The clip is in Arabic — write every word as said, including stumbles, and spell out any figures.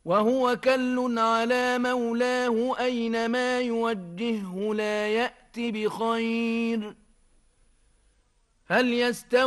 وهو كل على مولاه أينما يوجهه لا يأت بخير. هل يستوي